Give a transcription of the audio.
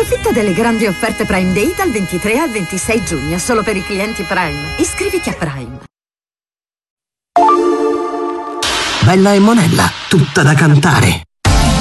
Approfitta delle grandi offerte Prime Day dal 23 al 26 giugno, solo per i clienti Prime. Iscriviti a Prime. Bella e Monella, tutta da cantare.